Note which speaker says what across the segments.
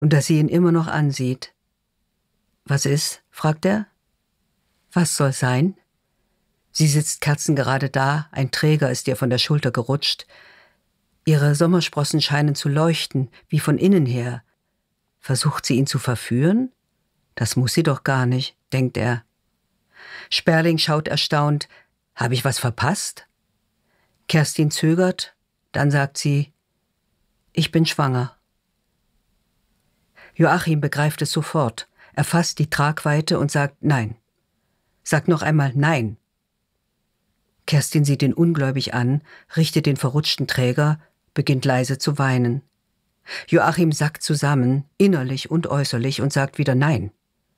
Speaker 1: und dass sie ihn immer noch ansieht. »Was ist?« fragt er. »Was soll sein?« Sie sitzt kerzengerade da, ein Träger ist ihr von der Schulter gerutscht. Ihre Sommersprossen scheinen zu leuchten, wie von innen her. Versucht sie ihn zu verführen? Das muss sie doch gar nicht, denkt er. Sperling schaut erstaunt. Habe ich was verpasst? Kerstin zögert, dann sagt sie, ich bin schwanger. Joachim begreift es sofort. Er fasst die Tragweite und sagt nein. Sagt noch einmal nein. Kerstin sieht ihn ungläubig an, richtet den verrutschten Träger, beginnt leise zu weinen. Joachim sackt zusammen, innerlich und äußerlich, und sagt wieder nein.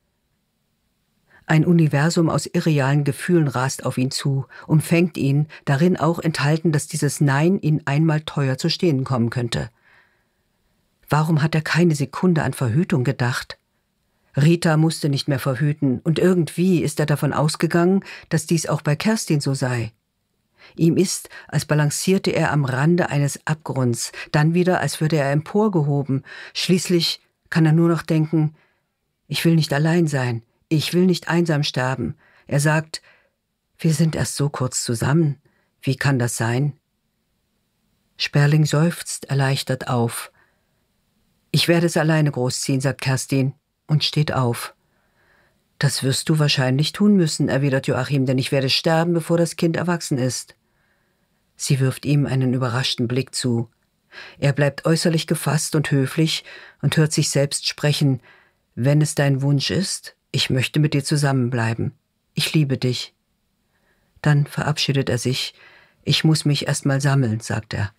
Speaker 1: Ein Universum aus irrealen Gefühlen rast auf ihn zu, umfängt ihn, darin auch enthalten, dass dieses Nein ihn einmal teuer zu stehen kommen könnte. Warum hat er keine Sekunde an Verhütung gedacht? Rita musste nicht mehr verhüten, und irgendwie ist er davon ausgegangen, dass dies auch bei Kerstin so sei. Ihm ist, als balancierte er am Rande eines Abgrunds, dann wieder, als würde er emporgehoben. Schließlich kann er nur noch denken, ich will nicht allein sein, ich will nicht einsam sterben. Er sagt, wir sind erst so kurz zusammen, wie kann das sein? Sperling seufzt erleichtert auf. Ich werde es alleine großziehen, sagt Kerstin und steht auf. Das wirst du wahrscheinlich tun müssen, erwidert Joachim, denn ich werde sterben, bevor das Kind erwachsen ist. Sie wirft ihm einen überraschten Blick zu. Er bleibt äußerlich gefasst und höflich und hört sich selbst sprechen, wenn es dein Wunsch ist, ich möchte mit dir zusammenbleiben. Ich liebe dich. Dann verabschiedet er sich. Ich muss mich erst mal sammeln, sagt er.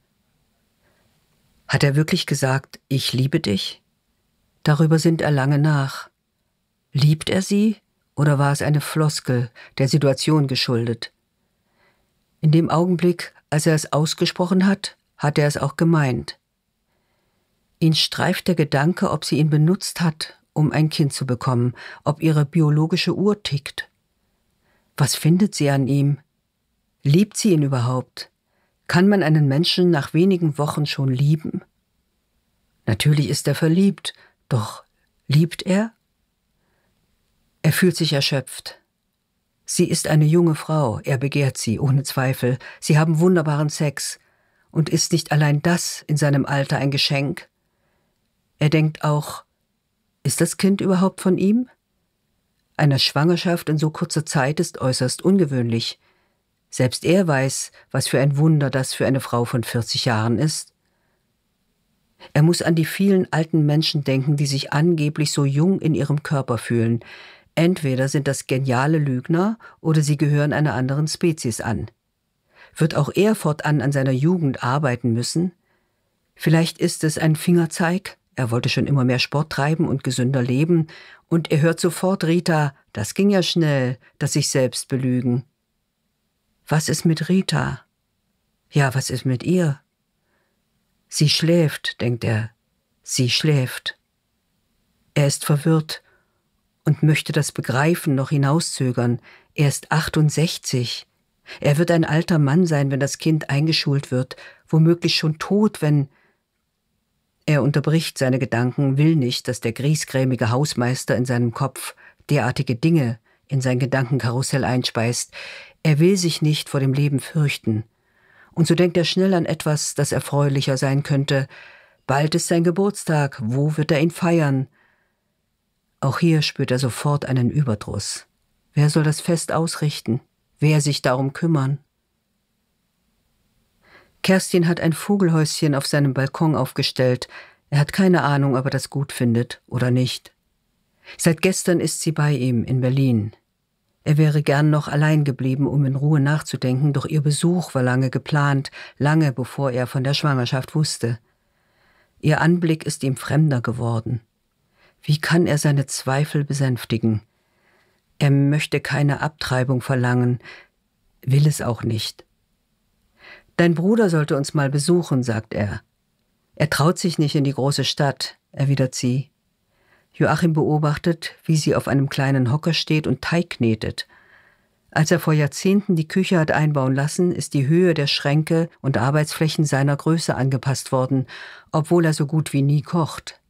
Speaker 1: Hat er wirklich gesagt, ich liebe dich? Darüber sinnt er lange nach. Liebt er sie oder war es eine Floskel, der Situation geschuldet? In dem Augenblick, als er es ausgesprochen hat, hat er es auch gemeint. Ihn streift der Gedanke, ob sie ihn benutzt hat, um ein Kind zu bekommen, ob ihre biologische Uhr tickt. Was findet sie an ihm? Liebt sie ihn überhaupt? Kann man einen Menschen nach wenigen Wochen schon lieben? Natürlich ist er verliebt, doch liebt er? Er fühlt sich erschöpft. Sie ist eine junge Frau, er begehrt sie, ohne Zweifel. Sie haben wunderbaren Sex. Und ist nicht allein das in seinem Alter ein Geschenk? Er denkt auch, ist das Kind überhaupt von ihm? Eine Schwangerschaft in so kurzer Zeit ist äußerst ungewöhnlich. Selbst er weiß, was für ein Wunder das für eine Frau von 40 Jahren ist. Er muss an die vielen alten Menschen denken, die sich angeblich so jung in ihrem Körper fühlen. Entweder sind das geniale Lügner oder sie gehören einer anderen Spezies an. Wird auch er fortan an seiner Jugend arbeiten müssen? Vielleicht ist es ein Fingerzeig, er wollte schon immer mehr Sport treiben und gesünder leben, und er hört sofort Rita, das ging ja schnell, das sich selbst belügen. Was ist mit Rita? Ja, was ist mit ihr? Sie schläft, denkt er, sie schläft. Er ist verwirrt und möchte das Begreifen noch hinauszögern. Er ist 68. Er wird ein alter Mann sein, wenn das Kind eingeschult wird, womöglich schon tot, wenn... Er unterbricht seine Gedanken, will nicht, dass der griesgrämige Hausmeister in seinem Kopf derartige Dinge in sein Gedankenkarussell einspeist. Er will sich nicht vor dem Leben fürchten. Und so denkt er schnell an etwas, das erfreulicher sein könnte. Bald ist sein Geburtstag, wo wird er ihn feiern? Auch hier spürt er sofort einen Überdruss. Wer soll das Fest ausrichten? Wer sich darum kümmern? Kerstin hat ein Vogelhäuschen auf seinem Balkon aufgestellt. Er hat keine Ahnung, ob er das gut findet oder nicht. Seit gestern ist sie bei ihm in Berlin. Er wäre gern noch allein geblieben, um in Ruhe nachzudenken, doch ihr Besuch war lange geplant, lange bevor er von der Schwangerschaft wusste. Ihr Anblick ist ihm fremder geworden. Wie kann er seine Zweifel besänftigen? Er möchte keine Abtreibung verlangen, will es auch nicht. Dein Bruder sollte uns mal besuchen, sagt er. Er traut sich nicht in die große Stadt, erwidert sie. Joachim beobachtet, wie sie auf einem kleinen Hocker steht und Teig knetet. Als er vor Jahrzehnten die Küche hat einbauen lassen, ist die Höhe der Schränke und Arbeitsflächen seiner Größe angepasst worden, obwohl er so gut wie nie kocht.